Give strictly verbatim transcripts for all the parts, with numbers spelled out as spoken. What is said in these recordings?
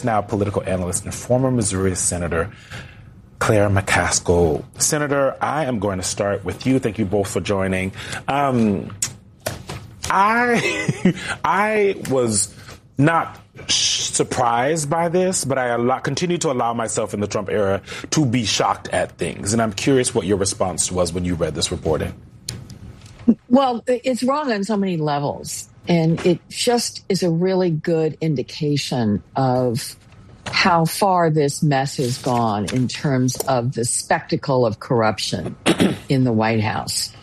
Now political analyst and former Missouri Senator Claire McCaskill. Senator, I am going to start with you. Thank you both for joining. Um, I I was not surprised by this, but I allow, continue to allow myself in the Trump era to be shocked at things. And I'm curious what your response was when you read this reporting. Well, it's wrong on so many levels. And it just is a really good indication of how far this mess has gone in terms of the spectacle of corruption in the White House.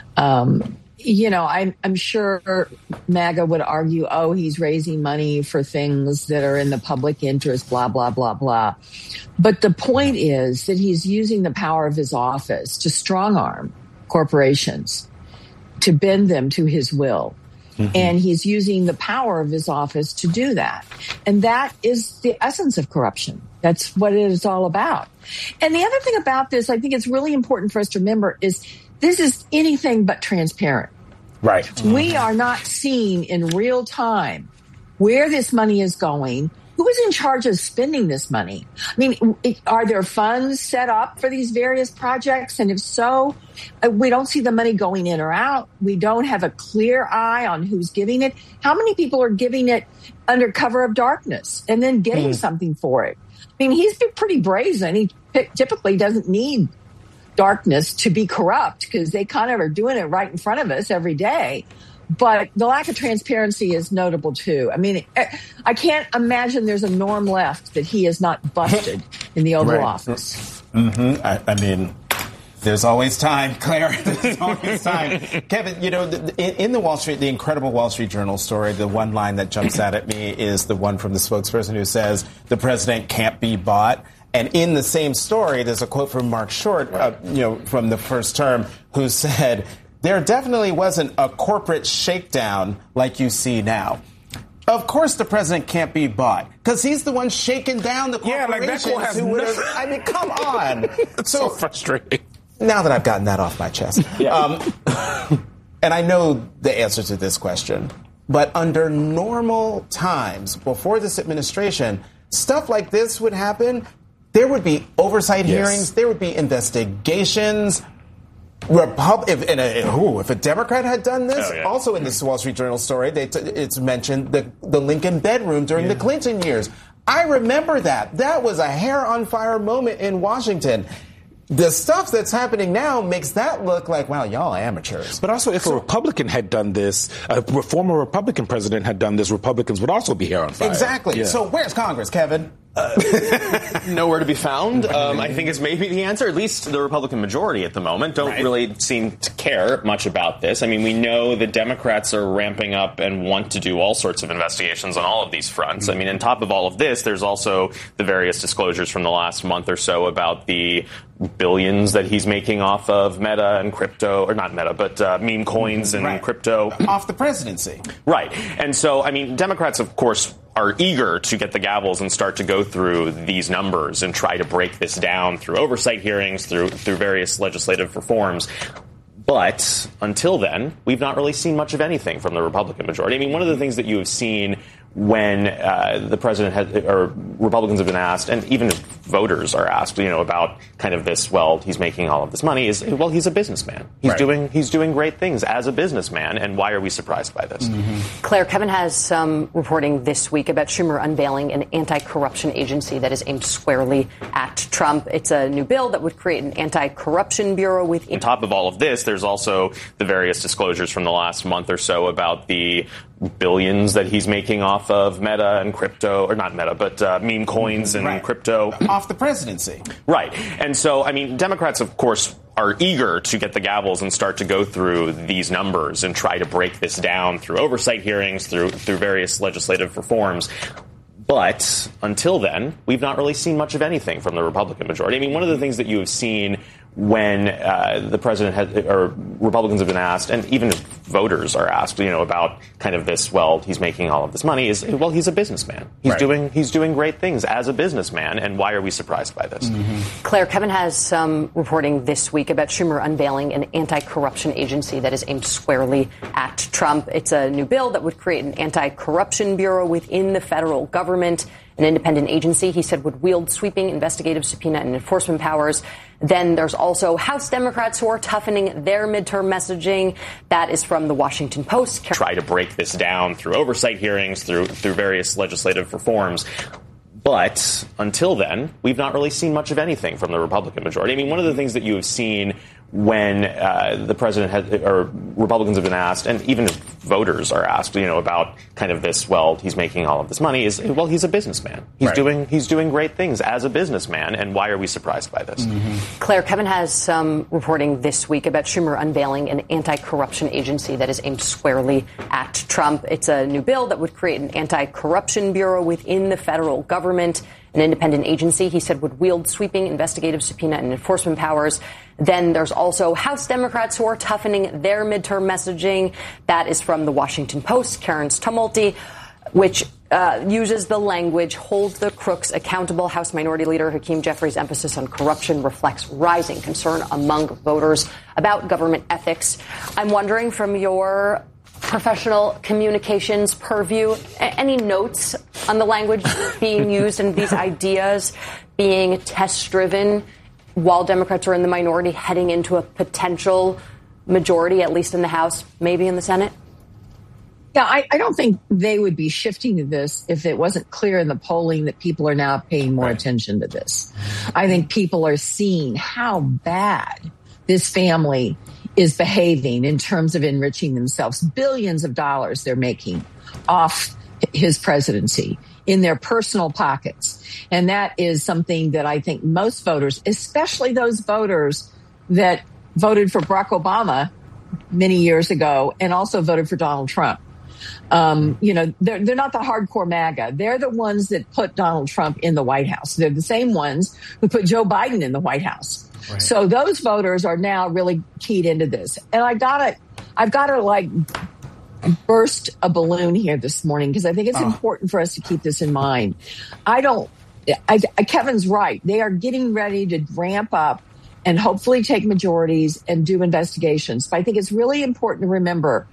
Um, you know, I'm, I'm sure MAGA would argue, oh, he's raising money for things that are in the public interest, blah, blah, blah, blah. But the point is that he's using the power of his office to strong arm corporations, to bend them to his will. Mm-hmm. And he's using the power of his office to do that. And that is the essence of corruption. That's what it is all about. And the other thing about this, I think it's really important for us to remember, is this is anything but transparent. Right. Mm-hmm. We are not seeing in real time where this money is going. Who is in charge of spending this money? I mean, are there funds set up for these various projects? And if so, we don't see the money going in or out. We don't have a clear eye on who's giving it. How many people are giving it under cover of darkness and then getting mm. something for it? I mean, he's been pretty brazen. He typically doesn't need darkness to be corrupt because they kind of are doing it right in front of us every day. But the lack of transparency is notable, too. I mean, I can't imagine there's a Norm left that he has not busted in the Oval right. Office. Mm-hmm. I, I mean, there's always time, Claire. There's always time. Kevin, you know, in, in the Wall Street, the incredible Wall Street Journal story, the one line that jumps out at me is the one from the spokesperson who says the president can't be bought. And in the same story, there's a quote from Mark Short, uh, you know, from the first term, who said, there definitely wasn't a corporate shakedown like you see now. Of course the president can't be bought because he's the one shaking down the corporations. Yeah, like that has who no- I mean, come on. It's so, so frustrating. Now that I've gotten that off my chest. Yeah. Um, and I know the answer to this question, but under normal times before this administration, stuff like this would happen. There would be oversight yes. hearings. There would be investigations. Repub- if, and a, ooh, if a Democrat had done this, oh, yeah. also in this Wall Street Journal story, they t- it's mentioned the, the Lincoln bedroom during yeah. the Clinton years. I remember that. That was a hair-on-fire moment in Washington. The stuff that's happening now makes that look like, wow, y'all amateurs. But also, if so, a Republican had done this, a former Republican president had done this, Republicans would also be hair on fire. Exactly. Yeah. So where's Congress, Kevin? Uh, nowhere to be found, um, I think is maybe the answer. At least the Republican majority at the moment don't right. really seem to care much about this. I mean, we know the Democrats are ramping up and want to do all sorts of investigations on all of these fronts. Mm-hmm. I mean, on top of all of this, there's also the various disclosures from the last month or so about the billions that he's making off of Meta and crypto, or not Meta, but uh, meme coins and right. crypto. Off the presidency. Right. And so, I mean, Democrats, of course, are eager to get the gavels and start to go through these numbers and try to break this down through oversight hearings, through through various legislative reforms. But until then, we've not really seen much of anything from the Republican majority. I mean, one of the things that you have seen when uh, the president had, or Republicans have been asked, and even voters are asked, you know, about kind of this, well, he's making all of this money, is, well, he's a businessman. He's right. doing he's doing great things as a businessman, and why are we surprised by this? Mm-hmm. Claire, Kevin has some reporting this week about Schumer unveiling an anti-corruption agency that is aimed squarely at Trump. It's a new bill that would create an anti-corruption bureau with... On top of all of this, there's also the various disclosures from the last month or so about the billions that he's making off of Meta and crypto, or not Meta, but uh, meme coins and right. crypto. Off the presidency. Right. And so, I mean, Democrats, of course, are eager to get the gavels and start to go through these numbers and try to break this down through oversight hearings, through through various legislative reforms. But until then, we've not really seen much of anything from the Republican majority. I mean, one of the things that you have seen when uh, the president had, or Republicans have been asked, and even voters are asked, you know, about kind of this, well, he's making all of this money, is, well, he's a businessman. He's right. doing he's doing great things as a businessman, and why are we surprised by this? Mm-hmm. Claire, Kevin has some reporting this week about Schumer unveiling an anti-corruption agency that is aimed squarely at Trump. It's a new bill that would create an anti-corruption bureau within the federal government. An independent agency, he said, would wield sweeping investigative subpoena and enforcement powers. Then there's also House Democrats who are toughening their midterm messaging. That is from the Washington Post. Try to break this down through oversight hearings, through through various legislative reforms. But until then, we've not really seen much of anything from the Republican majority. I mean, one of the things that you have seen when uh, the president has, or Republicans have been asked, and even voters are asked, you know, about kind of this, well, he's making all of this money, is, well, he's a businessman. He's right. doing he's doing great things as a businessman, and why are we surprised by this? Mm-hmm. Claire, Kevin has some reporting this week about Schumer unveiling an anti-corruption agency that is aimed squarely at Trump. It's a new bill that would create an anti-corruption bureau within the federal government. An independent agency, he said, would wield sweeping investigative subpoena and enforcement powers. Then there's also House Democrats who are toughening their midterm messaging. That is from the Washington Post. Karen's Tumulty, which uh, uses the language, hold the crooks accountable. House Minority Leader Hakeem Jeffries' emphasis on corruption reflects rising concern among voters about government ethics. I'm wondering, from your professional communications purview, any notes on the language being used and these ideas being test-driven while Democrats are in the minority, heading into a potential majority, at least in the House, maybe in the Senate? Yeah, I, I don't think they would be shifting to this if it wasn't clear in the polling that people are now paying more right. attention to this. I think people are seeing how bad this family is behaving in terms of enriching themselves. Billions of dollars they're making off his presidency in their personal pockets. And that is something that I think most voters, especially those voters that voted for Barack Obama many years ago and also voted for Donald Trump. Um, you know, they're, they're not the hardcore MAGA. They're the ones that put Donald Trump in the White House. They're the same ones who put Joe Biden in the White House. Right. So those voters are now really keyed into this. And I gotta, I've got to like burst a balloon here this morning because I think it's oh. important for us to keep this in mind. I don't, I, I, Kevin's right. They are getting ready to ramp up and hopefully take majorities and do investigations. But I think it's really important to remember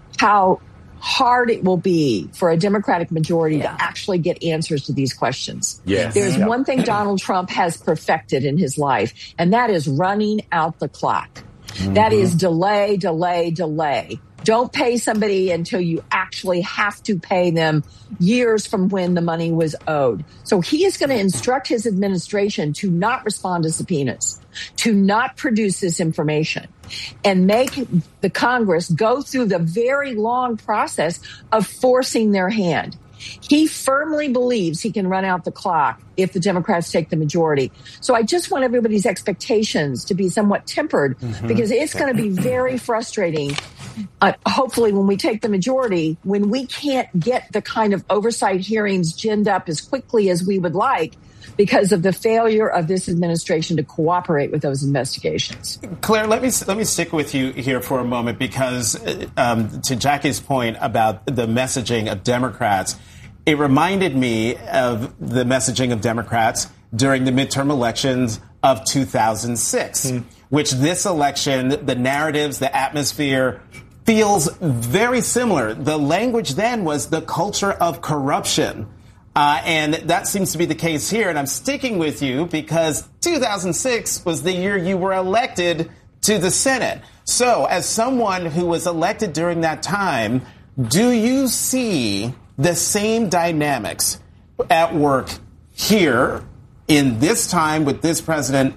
how hard it will be for a Democratic majority yeah. to actually get answers to these questions. Yes. There's yeah. one thing Donald Trump has perfected in his life, and that is running out the clock. Mm-hmm. That is delay, delay, delay. Don't pay somebody until you actually have to pay them years from when the money was owed. So he is going to instruct his administration to not respond to subpoenas, to not produce this information, and make the Congress go through the very long process of forcing their hand. He firmly believes he can run out the clock if the Democrats take the majority. So I just want everybody's expectations to be somewhat tempered mm-hmm. because it's going to be very frustrating. Uh, hopefully when we take the majority, when we can't get the kind of oversight hearings ginned up as quickly as we would like because of the failure of this administration to cooperate with those investigations. Claire, let me let me stick with you here for a moment because um, to Jackie's point about the messaging of Democrats, it reminded me of the messaging of Democrats during the midterm elections of two thousand six, mm. which this election, the narratives, the atmosphere feels very similar. The language then was the culture of corruption. Uh, and that seems to be the case here. And I'm sticking with you because two thousand six was the year you were elected to the Senate. So as someone who was elected during that time, do you see the same dynamics at work here in this time with this president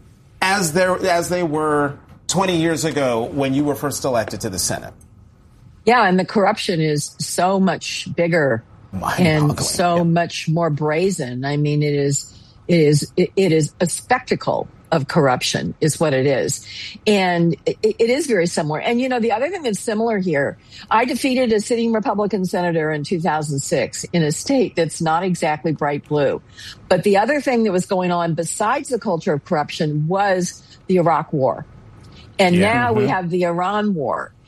as there as they were twenty years ago when you were first elected to the Senate? Yeah, and the corruption is so much bigger and so yeah. much more brazen. I mean, it is, it is, it, it is a spectacle of corruption is what it is. And it, it is very similar. And, you know, the other thing that's similar here, I defeated a sitting Republican senator in two thousand six in a state that's not exactly bright blue. But the other thing that was going on besides the culture of corruption was the Iraq war. And yeah. now mm-hmm. we have the Iran war.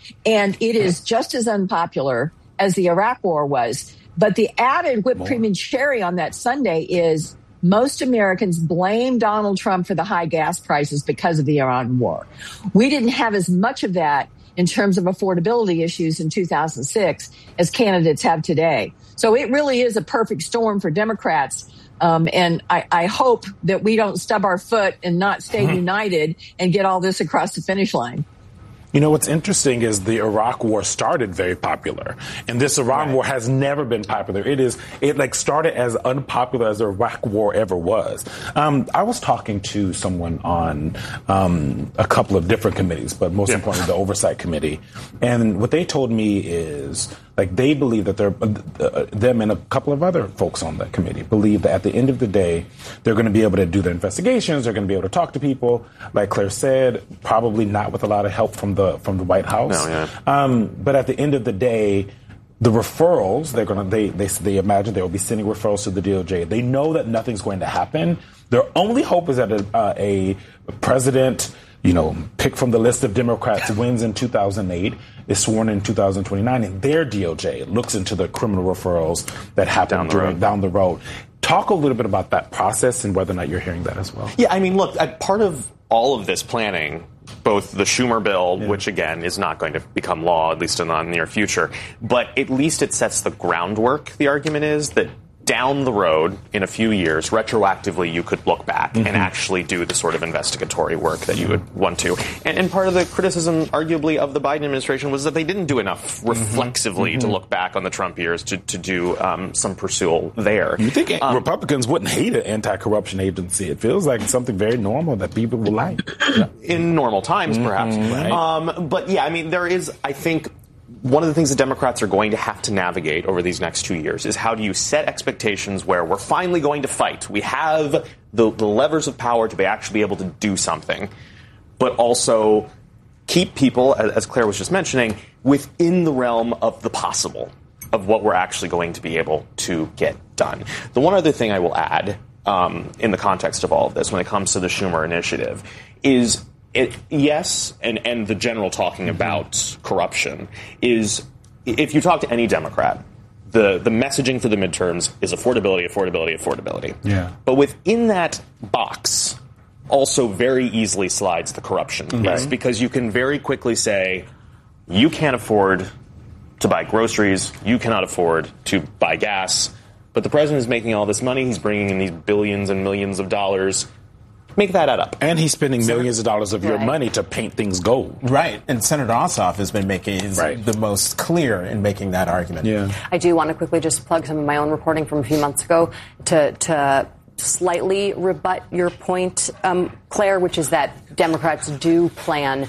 And it is just as unpopular as the Iraq war was. But the added whipped cream and cherry on that Sunday is most Americans blame Donald Trump for the high gas prices because of the Iran war. We didn't have as much of that in terms of affordability issues in two thousand six as candidates have today. So it really is a perfect storm for Democrats. Um, and I, I hope that we don't stub our foot and not stay mm-hmm. united and get all this across the finish line. You know, what's interesting is the Iraq war started very popular, and this Iran right. war has never been popular. It is, it like started as unpopular as the Iraq war ever was. Um, I was talking to someone on um, a couple of different committees, but most yeah. importantly, the Oversight Committee, and what they told me is, like, they believe that they're, uh, them and a couple of other folks on that committee believe that at the end of the day, they're going to be able to do their investigations, they're going to be able to talk to people. Like Claire said, probably not with a lot of help from the from the White House. No, yeah. um, but at the end of the day, the referrals, they're going to, they, they, they imagine they will be sending referrals to the D O J. They know that nothing's going to happen. Their only hope is that a, uh, a president, you know, picked from the list of Democrats wins in two thousand eight, is sworn in two thousand twenty-nine, and their D O J looks into the criminal referrals that happen down the during, road. down the road. Talk a little bit about that process and whether or not you're hearing that as well. Yeah, I mean, look, part of all of this planning, both the Schumer bill, yeah. which, again, is not going to become law, at least in the near future, but at least it sets the groundwork, the argument is, that down the road, in a few years, retroactively, you could look back mm-hmm. and actually do the sort of investigatory work that you would want to. And, and part of the criticism, arguably, of the Biden administration was that they didn't do enough reflexively mm-hmm. to look back on the Trump years to, to do um, some pursuit there. You think um, Republicans wouldn't hate an anti-corruption agency? It feels like something very normal that people will like. In normal times, perhaps. Mm-hmm, right. um, but, yeah, I mean, there is, I think, one of the things that Democrats are going to have to navigate over these next two years is how do you set expectations where we're finally going to fight. We have the, the levers of power to be actually be able to do something, but also keep people, as Claire was just mentioning, within the realm of the possible, of what we're actually going to be able to get done. The one other thing I will add um, in the context of all of this when it comes to the Schumer initiative is It, yes, and, and the general talking mm-hmm. about corruption is, if you talk to any Democrat, the, the messaging for the midterms is affordability, affordability, affordability. Yeah. But within that box also very easily slides the corruption piece, mm-hmm. because you can very quickly say, you can't afford to buy groceries, you cannot afford to buy gas, but the president is making all this money, he's bringing in these billions and millions of dollars. Make that add up. And he's spending Senator, millions of dollars of your right. money to paint things gold. Right. And Senator Ossoff has been making is right. the most clear in making that argument. Yeah. I do want to quickly just plug some of my own reporting from a few months ago to, to slightly rebut your point, um, Claire, which is that Democrats do plan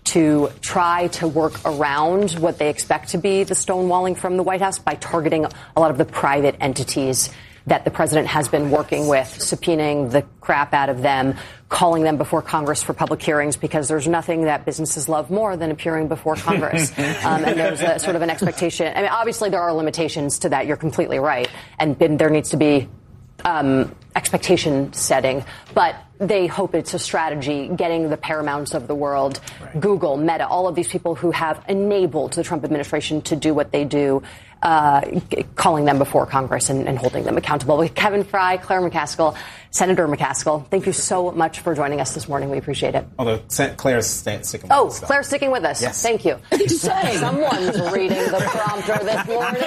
to try to work around what they expect to be the stonewalling from the White House by targeting a lot of the private entities that the president has been working with, subpoenaing the crap out of them, calling them before Congress for public hearings, because there's nothing that businesses love more than appearing before Congress. um, and there's a sort of an expectation. I mean, obviously there are limitations to that. You're completely right. And there needs to be um, expectation setting. But they hope it's a strategy, getting the Paramounts of the world, right. Google, Meta, all of these people who have enabled the Trump administration to do what they do, uh, calling them before Congress and, and holding them accountable. Kevin Fry, Claire McCaskill, Senator McCaskill, thank you so much for joining us this morning. We appreciate it. Although Claire's staying, sticking with oh, us. Oh, Claire's sticking with us. Yes. Thank you. Someone's reading the prompter this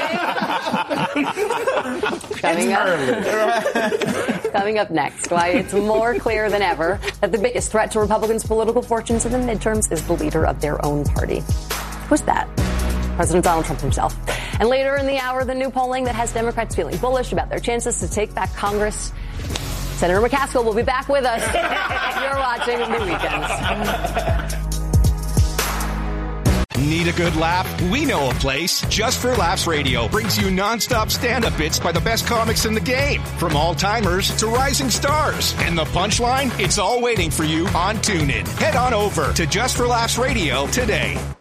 morning. Coming up, coming up next, why it's more clear than ever that the biggest threat to Republicans' political fortunes in the midterms is the leader of their own party. Who's that? President Donald Trump himself. And later in the hour, the new polling that has Democrats feeling bullish about their chances to take back Congress. Senator McCaskill will be back with us. You're watching The Weekends. Need a good laugh? We know a place. Just for Laughs Radio brings you nonstop stand-up bits by the best comics in the game, from all-timers to rising stars. And the punchline? It's all waiting for you on TuneIn. Head on over to Just for Laughs Radio today.